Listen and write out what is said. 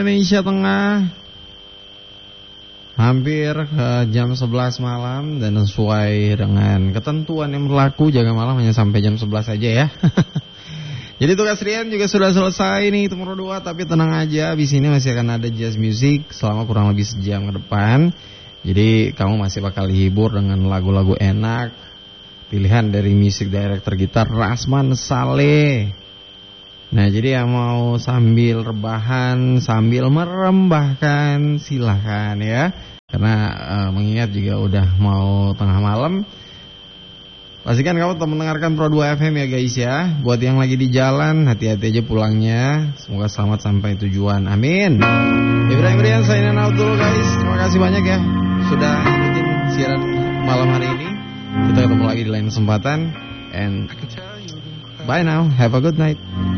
Indonesia Tengah. Hampir ke jam 11 malam. Dan sesuai dengan ketentuan yang berlaku, jaga malam hanya sampai jam 11 aja ya. Jadi tugas Rian juga sudah selesai nih, nomor 2. Tapi tenang aja, abis ini masih akan ada jazz music selama kurang lebih sejam ke depan. Jadi kamu masih bakal dihibur dengan lagu-lagu enak, pilihan dari music director gitar Rasman Saleh. Nah, jadi yang mau sambil rebahan, sambil merem bahkan, silahkan ya. Karena mengingat juga udah mau tengah malam. Pastikan kamu tetap mendengarkan Pro 2 FM ya guys ya. Buat yang lagi di jalan, hati-hati aja pulangnya. Semoga selamat sampai tujuan, amin. Ibrahim Rian, sign out dulu guys. Terima kasih banyak ya sudah ikutin siaran malam hari ini. Kita ketemu lagi di lain kesempatan. And bye now, have a good night.